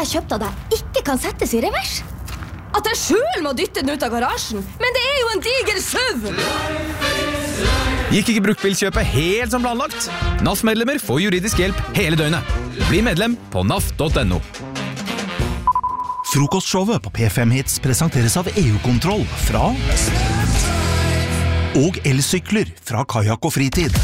jeg kjøpt av deg ikke kan settes i revers? At jeg selv må dytte den ut av garasjen? Men det jo en diger SUV! Gikk ikke bruktbilkjøpet helt som planlagt? NAF-medlemmer får juridisk hjelp hele døgnet. Bli medlem på naf.no. Frokostshowet på P5 Hits presenteres av EU-kontroll fra og elsykler fra Kajak og Fritid.